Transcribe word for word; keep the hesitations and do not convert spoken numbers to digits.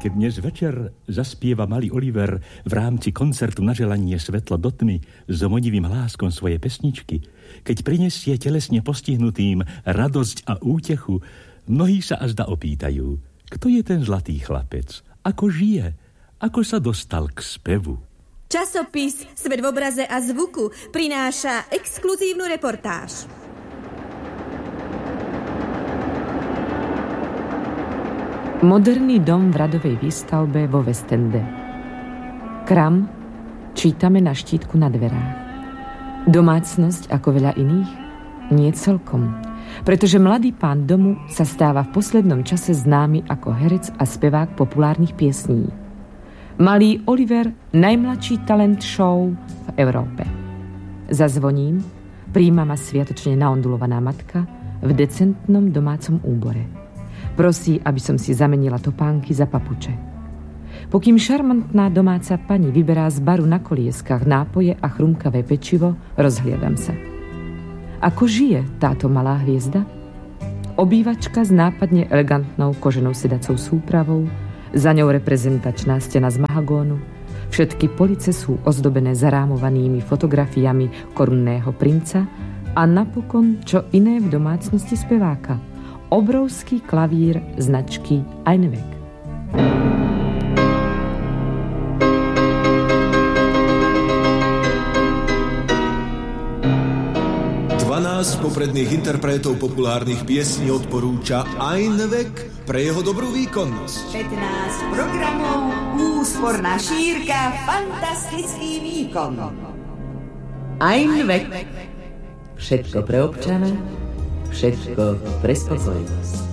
Keď dnes večer zaspieva malý Oliver v rámci koncertu na želanie svetlo do tmy s monivým hláskom svoje pesničky, keď prinesie telesne postihnutým radosť a útechu, mnohí sa azda opýtajú, kto je ten zlatý chlapec, ako žije, ako sa dostal k spevu. Časopis Svet v obraze a zvuku prináša exkluzívnu reportáž. Moderný dom v radovej výstavbe vo Westende. Kram čítame na štítku na dverách. Domácnosť, ako veľa iných, nie celkom, pretože mladý pán domu sa stáva v poslednom čase známy ako herec a spevák populárnych piesní. Malý Oliver, najmladší talent show v Európe. Zazvoním, prijíma ma sviatočne naondulovaná matka v decentnom domácom úbore. Prosí, aby som si zamenila topánky za papuče. Pokým šarmantná domáca pani vyberá z baru na kolieskach nápoje a chrumkavé pečivo, rozhliadam sa. Ako žije táto malá hviezda? Obývačka s nápadne elegantnou koženou sedacou súpravou, za ňou reprezentačná stena z mahagónu, všetky police sú ozdobené zarámovanými fotografiami korunného princa a napokon čo iné v domácnosti speváka. Obrovský klavír značky Einweg. dvanásť popredných interpretov populárnych piesní odporúča Einweg pre jeho dobrú výkonnosť. pätnásť programov, úsporná šírka, fantastický výkon. Einweg. Všetko pre občana, všetko pre spokojnosť.